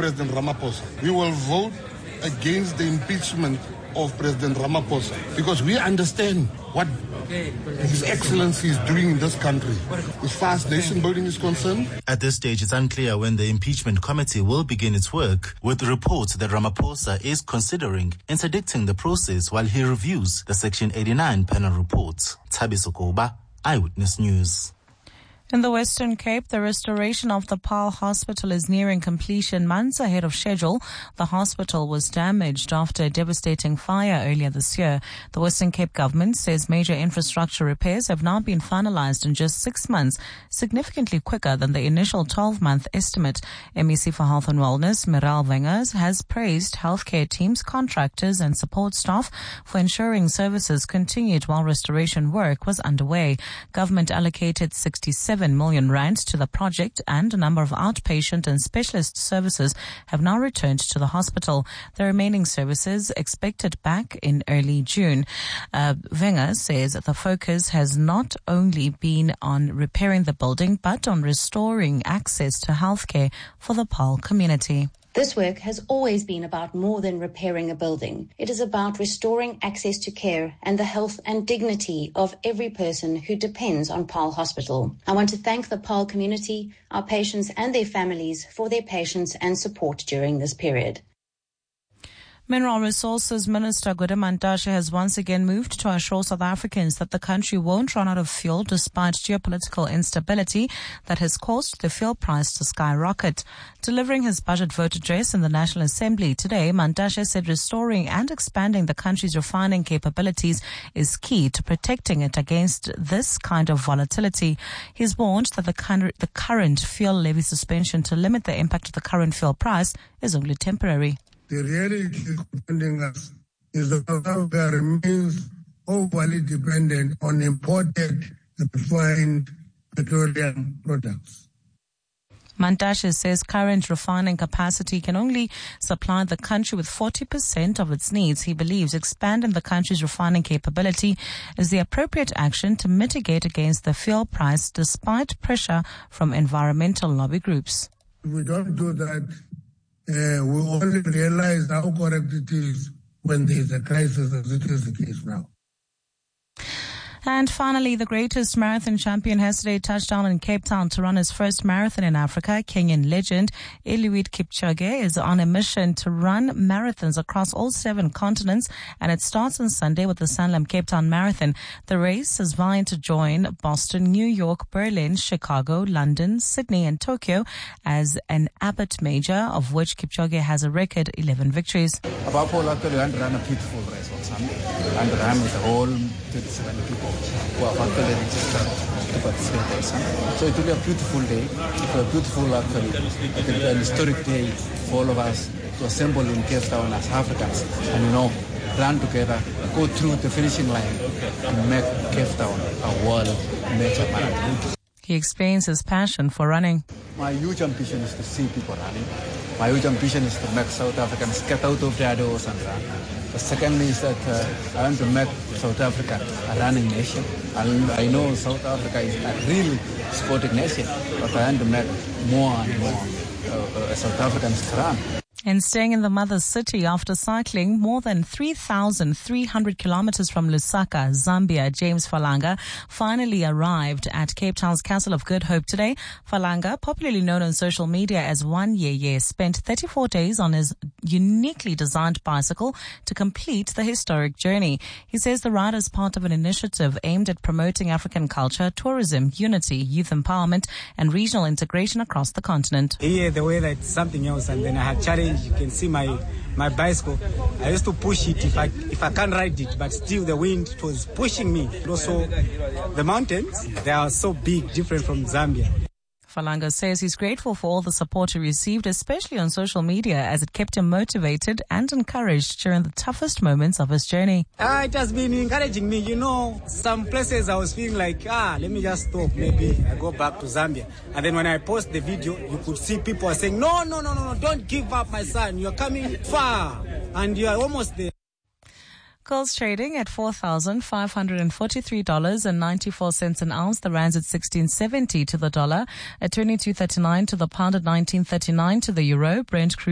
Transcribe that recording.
President Ramaphosa. We will vote against the impeachment of President Ramaphosa because we understand what His Excellency is doing in this country as far as nation building is concerned. At this stage, it's unclear when the impeachment committee will begin its work, with reports that Ramaphosa is considering interdicting the process while he reviews the Section 89 panel reports. Thabiso Koba, Eyewitness News. In the Western Cape, the restoration of the Paarl Hospital is nearing completion months ahead of schedule. The hospital was damaged after a devastating fire earlier this year. The Western Cape government says major infrastructure repairs have now been finalized in just 6 months, significantly quicker than the initial 12-month estimate. MEC for Health and Wellness, Miral Wengers, has praised healthcare teams, contractors and support staff for ensuring services continued while restoration work was underway. Government allocated 67 million rand to the project, and a number of outpatient and specialist services have now returned to the hospital. The remaining services expected back in early June. Wenger says the focus has not only been on repairing the building, but on restoring access to healthcare for the Paarl community. This work has always been about more than repairing a building. It is about restoring access to care and the health and dignity of every person who depends on Paarl Hospital. I want to thank the Paarl community, our patients and their families for their patience and support during this period. Mineral Resources Minister Gwede Mantashe has once again moved to assure South Africans that the country won't run out of fuel despite geopolitical instability that has caused the fuel price to skyrocket. Delivering his budget vote address in the National Assembly today, Mantashe said restoring and expanding the country's refining capabilities is key to protecting it against this kind of volatility. He's warned that the current fuel levy suspension to limit the impact of the current fuel price is only temporary. The reality confronting us is that South Africa remains overly dependent on imported refined petroleum products. Mantashe says current refining capacity can only supply the country with 40% of its needs. He believes expanding the country's refining capability is the appropriate action to mitigate against the fuel price despite pressure from environmental lobby groups. If we don't do that, we only realize how correct it is when there is a crisis, as it is the case now. And finally, the greatest marathon champion has today touched down in Cape Town to run his first marathon in Africa. Kenyan legend Eliud Kipchoge is on a mission to run marathons across all 7 continents, and it starts on Sunday with the Sanlam Cape Town Marathon. The race is vying to join Boston, New York, Berlin, Chicago, London, Sydney and Tokyo as an Abbott major, of which Kipchoge has a record 11 victories. Abapol actually ran a beautiful race on Sunday and ran with the whole 37 people who have actually registered to participate in Sunday. So it will be a beautiful day, a beautiful actually, an historic day for all of us to assemble in Cape Town as Africans and, run together, go through the finishing line and make Cape Town a world major marathon. He explains his passion for running. My huge ambition is to see people running. My huge ambition is to make South Africans get out of their doors and run. The second is that I want to make South Africa a running nation. And I know South Africa is a really sporting nation, but I want to make more and more South Africans run. And staying in the mother city after cycling more than 3,300 kilometers from Lusaka, Zambia, James Falanga finally arrived at Cape Town's Castle of Good Hope today. Falanga, popularly known on social media as One Yeye, spent 34 days on his uniquely designed bicycle to complete the historic journey. He says the ride is part of an initiative aimed at promoting African culture, tourism, unity, youth empowerment, and regional integration across the continent. Here, the weather is something else, and then I had challenge. You can see my bicycle. I used to push it if I can't ride it, but still the wind was pushing me. Also, the mountains, they are so big, different from Zambia. Falanga says he's grateful for all the support he received, especially on social media, as it kept him motivated and encouraged during the toughest moments of his journey. It has been encouraging me. Some places I was feeling like, let me just stop. Maybe I go back to Zambia. And then when I post the video, you could see people are saying, no, don't give up, my son. You're coming far and you are almost there. Gold's trading at $4,543.94 an ounce. The rand's at 16.70 to the dollar, at 22.39 to the pound, at 19.39 to the euro. Brent crude